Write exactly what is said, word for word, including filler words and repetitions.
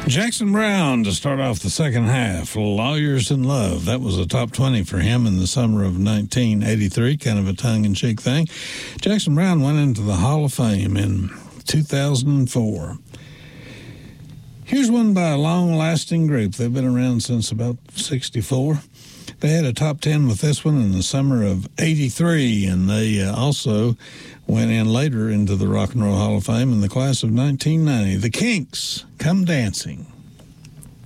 Jackson Browne to start off the second half. Lawyers in Love. That was a top twenty for him in the summer of nineteen eighty-three, kind of a tongue-in-cheek thing. Jackson Browne went into the Hall of Fame in two thousand four. Here's one by a long-lasting group. They've been around since about sixty-four. They had a top ten with this one in the summer of eighty-three, and they uh, also went in later into the Rock and Roll Hall of Fame in the class of nineteen ninety. The Kinks, Come Dancing.